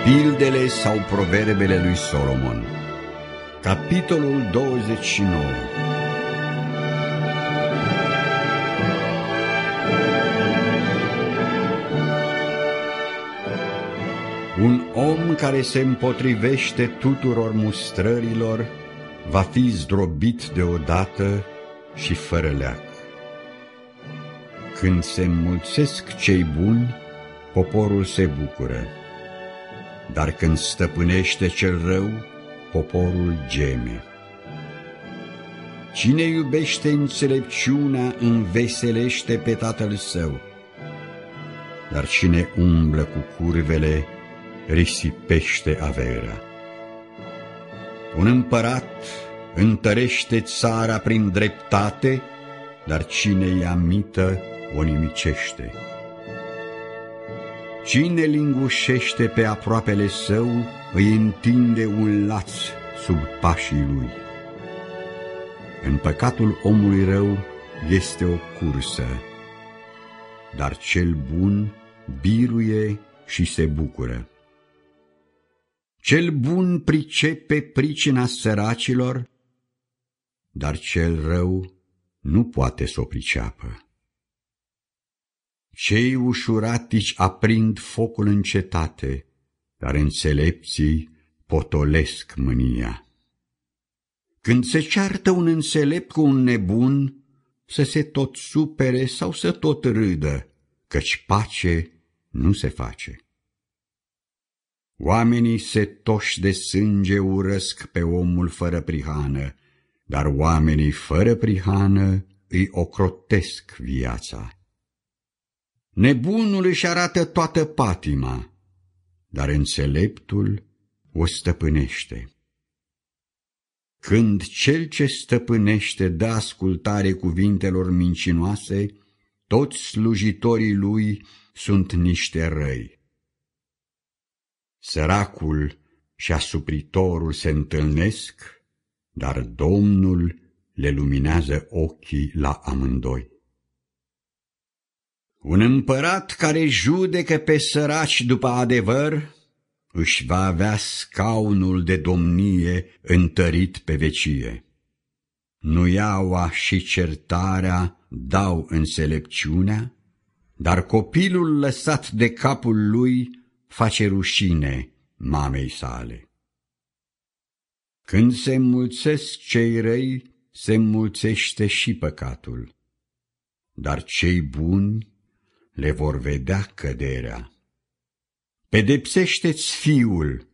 Pildele sau proverbele lui Solomon. Capitolul 29. Un om care se împotrivește tuturor mustrărilor va fi zdrobit deodată și fără leac. Când se înmulțesc cei buni, poporul se bucură, dar când stăpânește cel rău, poporul geme. Cine iubește înțelepciunea înveselește pe tatăl său, dar cine umblă cu curvele risipește averea. Un împărat întărește țara prin dreptate, dar cine ia mită o nimicește. Cine lingușește pe aproapele său, îi întinde un laț sub pașii lui. În păcatul omului rău este o cursă, dar cel bun biruie și se bucură. Cel bun pricepe pricina săracilor, dar cel rău nu poate să o priceapă. Cei ușuratici aprind focul în cetate, dar înțelepții potolesc mânia. Când se ceartă un înțelept cu un nebun, să se tot supere sau să tot râdă, căci pace nu se face. Oamenii setoși de sânge urăsc pe omul fără prihană, dar oamenii fără prihană îi ocrotesc viața. Nebunul își arată toată patima, dar înțeleptul o stăpânește. Când cel ce stăpânește dă ascultare cuvintelor mincinoase, toți slujitorii lui sunt niște răi. Săracul și asupritorul se întâlnesc, dar Domnul le luminează ochii la amândoi. Un împărat care judecă pe săraci după adevăr își va avea scaunul de domnie întărit pe vecie. Nuiaua și certarea dau înțelepciunea, dar copilul lăsat de capul lui face rușine mamei sale. Când se înmulțesc cei răi, se înmulțește și păcatul, dar cei buni le vor vedea căderea. Pedepsește-ți fiul